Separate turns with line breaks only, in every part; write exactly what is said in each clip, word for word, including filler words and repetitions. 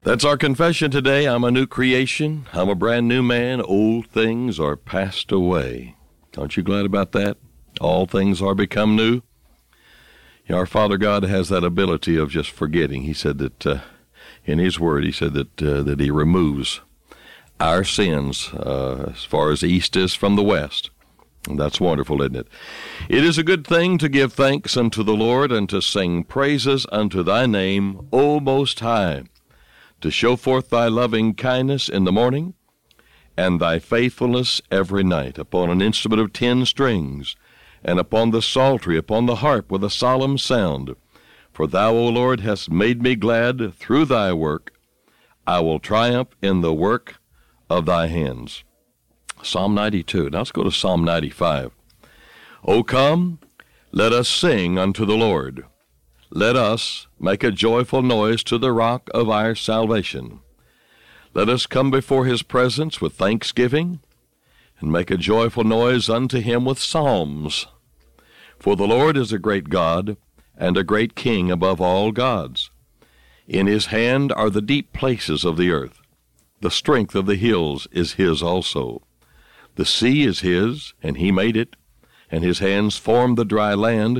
That's our confession today. I'm a new creation. I'm a brand new man. Old things are passed away. Aren't you glad about that? All things are become new. Our Father God has that ability of just forgetting. He said that uh, in His Word, He said that uh, that He removes our sins uh, as far as the east is from the west. And that's wonderful, isn't it? It is a good thing to give thanks unto the Lord and to sing praises unto Thy name, O Most High, to show forth Thy loving kindness in the morning and Thy faithfulness every night upon an instrument of ten strings, and upon the psaltery, upon the harp with a solemn sound. For Thou, O Lord, hast made me glad through Thy work. I will triumph in the work of Thy hands. Psalm ninety-two. Now let's go to Psalm ninety-five. O come, let us sing unto the Lord. Let us make a joyful noise to the rock of our salvation. Let us come before His presence with thanksgiving, and make a joyful noise unto Him with psalms. For the Lord is a great God, and a great King above all gods. In His hand are the deep places of the earth. The strength of the hills is His also. The sea is His, and He made it, and His hands formed the dry land.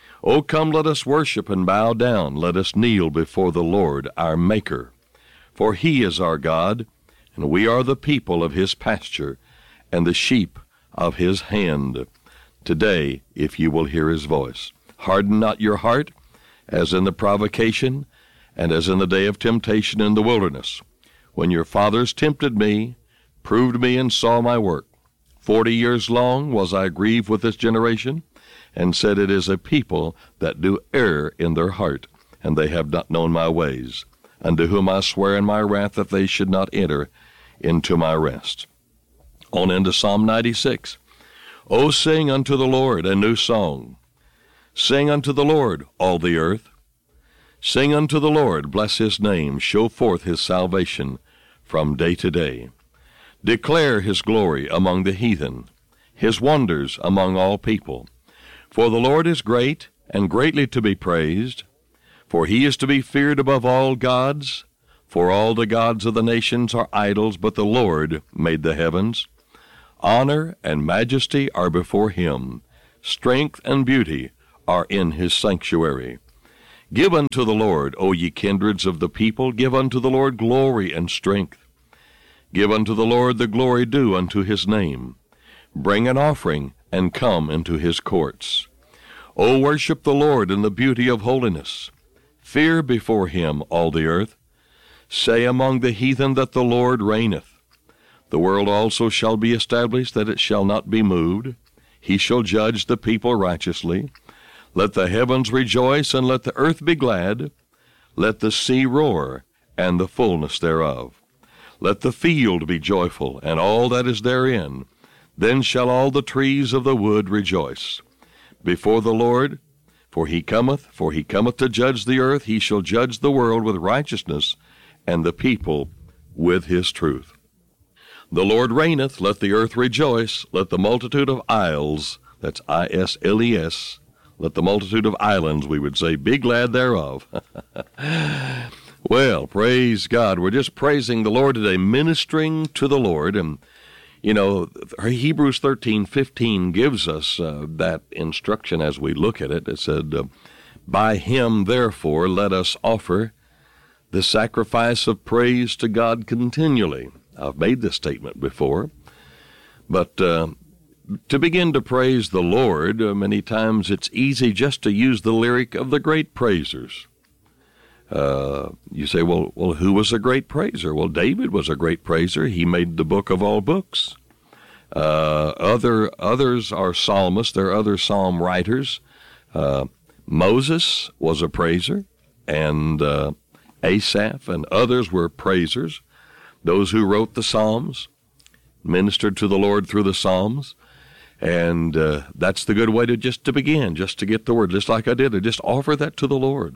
O come, let us worship and bow down. Let us kneel before the Lord our Maker. For He is our God, and we are the people of His pasture, and the sheep of His hand. Today, if you will hear His voice, harden not your heart, as in the provocation, and as in the day of temptation in the wilderness, when your fathers tempted me, proved me, and saw my work. Forty years long was I grieved with this generation, and said, It is a people that do err in their heart, and they have not known my ways, unto whom I swear in my wrath that they should not enter into my rest. On into Psalm ninety-six. O sing unto the Lord a new song. Sing unto the Lord, all the earth. Sing unto the Lord, bless His name, show forth His salvation from day to day. Declare His glory among the heathen, His wonders among all people. For the Lord is great, and greatly to be praised. For He is to be feared above all gods. For all the gods of the nations are idols, but the Lord made the heavens. Honor and majesty are before Him. Strength and beauty are in His sanctuary. Give unto the Lord, O ye kindreds of the people, give unto the Lord glory and strength. Give unto the Lord the glory due unto His name. Bring an offering, and come into His courts. O worship the Lord in the beauty of holiness. Fear before Him all the earth. Say among the heathen that the Lord reigneth. The world also shall be established, that it shall not be moved. He shall judge the people righteously. Let the heavens rejoice, and let the earth be glad. Let the sea roar, and the fullness thereof. Let the field be joyful, and all that is therein. Then shall all the trees of the wood rejoice before the Lord. For he cometh, for he cometh to judge the earth. He shall judge the world with righteousness, and the people with His truth. The Lord reigneth, let the earth rejoice. Let the multitude of isles, that's I S L E S, let the multitude of islands, we would say, be glad thereof. Well, praise God. We're just praising the Lord today, ministering to the Lord. And, you know, Hebrews thirteen fifteen gives us uh, that instruction as we look at it. It said, uh, By Him, therefore, let us offer the sacrifice of praise to God continually. I've made this statement before. But uh, to begin to praise the Lord, uh, many times it's easy just to use the lyric of the great praisers. Uh, you say, well, well, who was a great praiser? Well, David was a great praiser. He made the book of all books. Uh, other others are psalmists. There are other psalm writers. Uh, Moses was a praiser, and uh, Asaph and others were praisers. Those who wrote the Psalms ministered to the Lord through the Psalms. And uh, that's the good way to just to begin, just to get the word, just like I did, to just offer that to the Lord.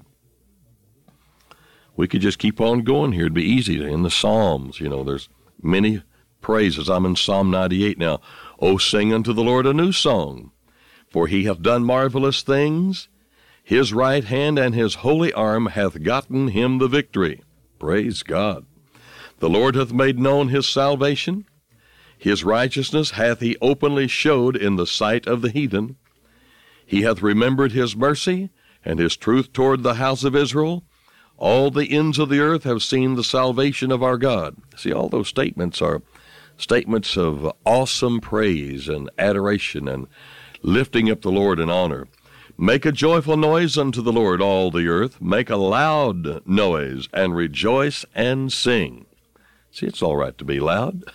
We could just keep on going here. It'd be easy. In the Psalms, you know, there's many praises. I'm in Psalm ninety-eight now. O sing unto the Lord a new song, for He hath done marvelous things. His right hand and His holy arm hath gotten Him the victory. Praise God. The Lord hath made known his salvation. His righteousness hath he openly showed in the sight of the heathen. He hath remembered his mercy and his truth toward the house of Israel. All the ends of the earth have seen the salvation of our God. See, all those statements are statements of awesome praise and adoration and lifting up the Lord in honor. Make a joyful noise unto the Lord, all the earth. Make a loud noise, and rejoice and sing. See, it's all right to be loud.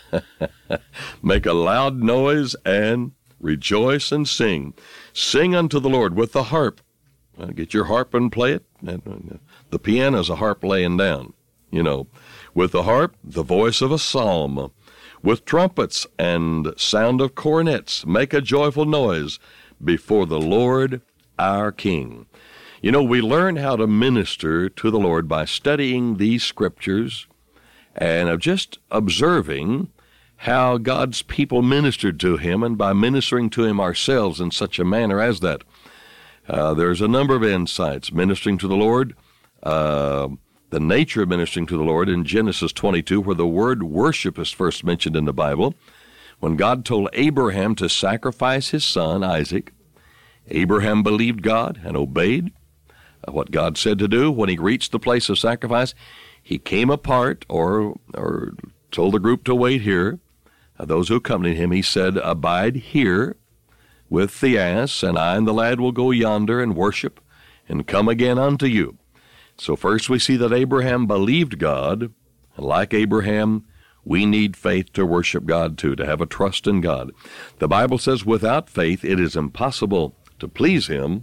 Make a loud noise and rejoice and sing. Sing unto the Lord with the harp. Well, get your harp and play it. The piano is a harp laying down, you know. With the harp, the voice of a psalm. With trumpets and sound of cornets, make a joyful noise before the Lord our King. You know, we learn how to minister to the Lord by studying these scriptures and of just observing how God's people ministered to him, and by ministering to him ourselves in such a manner as that. Uh, there's a number of insights. Ministering to the Lord, uh, the nature of ministering to the Lord in Genesis twenty-two, where the word worship is first mentioned in the Bible. When God told Abraham to sacrifice his son, Isaac, Abraham believed God and obeyed what God said to do. When he reached the place of sacrifice, he came apart or or told the group to wait here. Uh, those who accompanied him, he said, abide here with the ass, and I and the lad will go yonder and worship and come again unto you. So first we see that Abraham believed God, and like Abraham, we need faith to worship God too, to have a trust in God. The Bible says, without faith it is impossible to please him,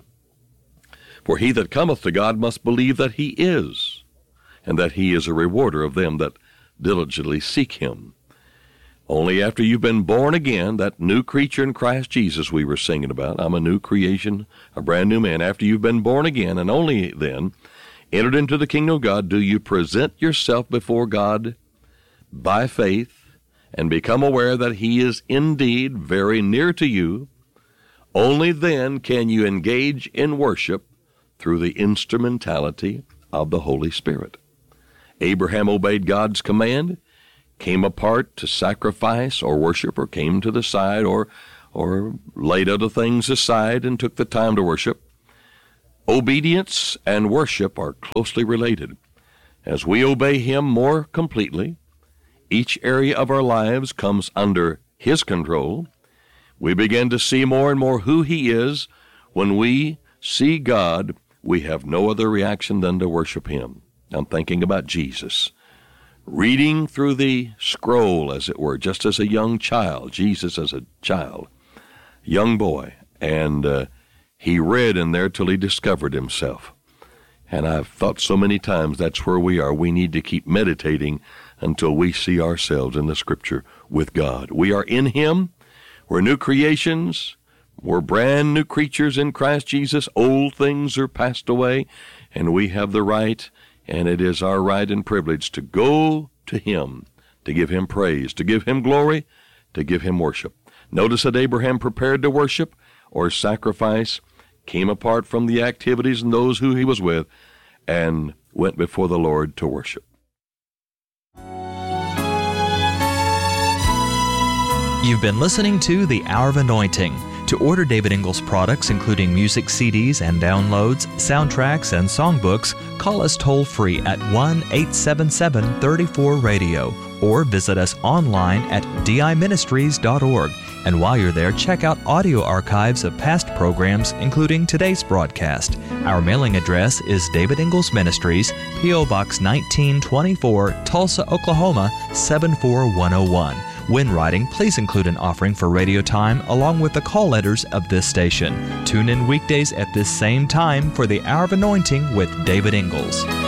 for he that cometh to God must believe that he is, and that he is a rewarder of them that diligently seek him. Only after you've been born again, that new creature in Christ Jesus we were singing about, I'm a new creation, a brand new man. After you've been born again, and only then, entered into the kingdom of God, do you present yourself before God by faith and become aware that he is indeed very near to you. Only then can you engage in worship through the instrumentality of the Holy Spirit. Abraham obeyed God's command, came apart to sacrifice or worship, or came to the side, or or laid other things aside and took the time to worship. Obedience and worship are closely related. As we obey him more completely, each area of our lives comes under his control. We begin to see more and more who he is. When we see God, we have no other reaction than to worship him. I'm thinking about Jesus. Reading through the scroll, as it were, just as a young child, Jesus as a child, young boy, and uh, he read in there till he discovered himself. And I've thought so many times that's where we are. We need to keep meditating until we see ourselves in the Scripture with God. We are in him. We're new creations. We're brand new creatures in Christ Jesus. Old things are passed away, and we have the right, and it is our right and privilege to go to him, to give him praise, to give him glory, to give him worship. Notice that Abraham prepared to worship or sacrifice, came apart from the activities and those who he was with, and went before the Lord to worship.
You've been listening to The Hour of Anointing. To order David Ingles products, including music C Ds and downloads, soundtracks, and songbooks, call us toll-free at one eight seven seven, three four, radio or visit us online at d i ministries dot org. And while you're there, check out audio archives of past programs, including today's broadcast. Our mailing address is David Ingles Ministries, P O Box nineteen twenty-four, Tulsa, Oklahoma, seven four one oh one. When writing, please include an offering for radio time along with the call letters of this station. Tune in weekdays at this same time for the Hour of Anointing with David Ingles.